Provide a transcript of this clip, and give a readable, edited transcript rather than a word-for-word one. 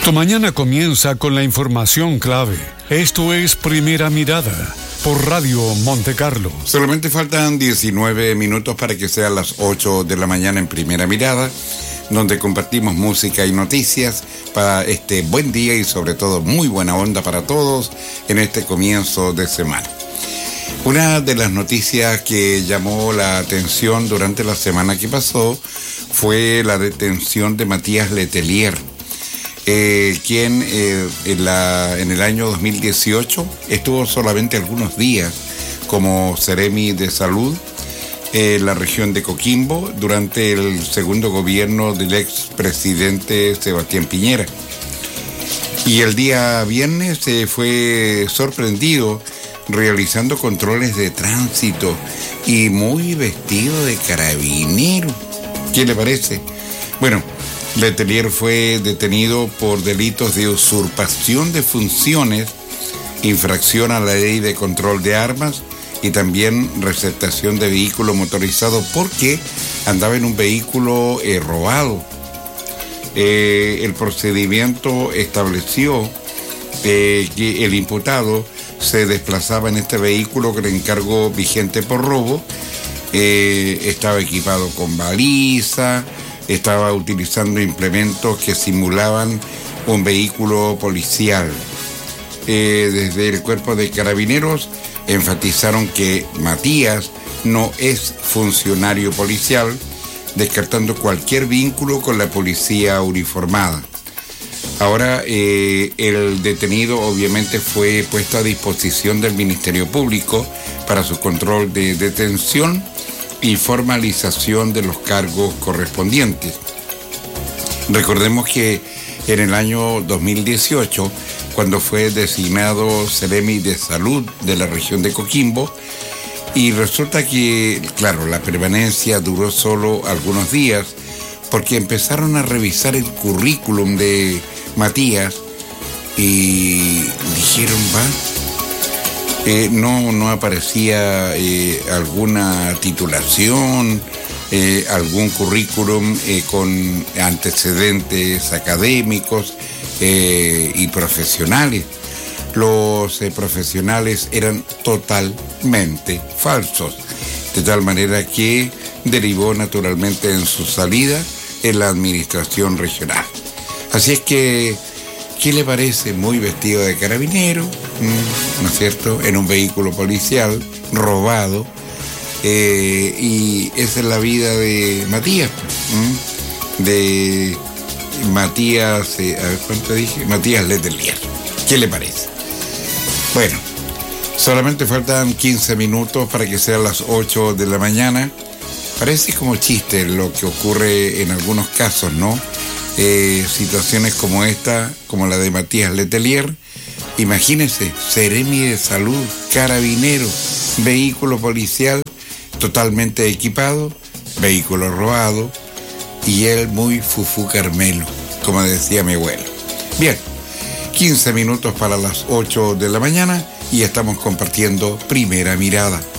Tu mañana comienza con la información clave. Esto es Primera Mirada por Radio Monte Carlo. Solamente faltan 19 minutos para que sean las 8 de la mañana en Primera Mirada, donde compartimos música y noticias para este buen día y sobre todo muy buena onda para todos en este comienzo de semana. Una de las noticias que llamó la atención durante la semana que pasó fue la detención de Matías Letelier, quien en el año 2018 estuvo solamente algunos días como Seremi de Salud en la región de Coquimbo durante el segundo gobierno del expresidente Sebastián Piñera. Y el día viernes fue sorprendido realizando controles de tránsito y muy vestido de carabinero. ¿Qué le parece? Bueno, Letelier fue detenido por delitos de usurpación de funciones, infracción a la ley de control de armas y también receptación de vehículo motorizado porque andaba en un vehículo robado. El procedimiento estableció que el imputado se desplazaba en este vehículo con encargo vigente por robo, estaba equipado con baliza, estaba utilizando implementos que simulaban un vehículo policial. Desde el cuerpo de carabineros enfatizaron que Matías no es funcionario policial, descartando cualquier vínculo con la policía uniformada. Ahora el detenido obviamente fue puesto a disposición del Ministerio Público para su control de detención y formalización de los cargos correspondientes. Recordemos que en el año 2018, cuando fue designado Seremi de Salud de la región de Coquimbo, y resulta que, claro, la permanencia duró solo algunos días, porque empezaron a revisar el currículum de Matías y dijeron, no aparecía alguna titulación, algún currículum con antecedentes académicos y profesionales. Los profesionales eran totalmente falsos, de tal manera que derivó naturalmente en su salida en la administración regional. Así es que, ¿qué le parece? Muy vestido de carabinero, ¿no es cierto?, en un vehículo policial, robado, y esa es la vida de Matías, de Matías, a ver cuánto dije, Matías Letelier. ¿Qué le parece? Bueno, solamente faltan 15 minutos para que sean las 8 de la mañana. Parece como chiste lo que ocurre en algunos casos, ¿no? Situaciones como esta, como la de Matías Letelier. Imagínense, Seremi de Salud, carabinero, vehículo policial totalmente equipado, vehículo robado, y él muy fufú Carmelo, como decía mi abuelo. Bien, 15 minutos para las 8 de la mañana y estamos compartiendo Primera Mirada.